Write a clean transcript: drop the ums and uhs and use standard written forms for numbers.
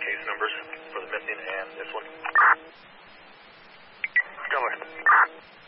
case numbers for the missing and this one. Stellar.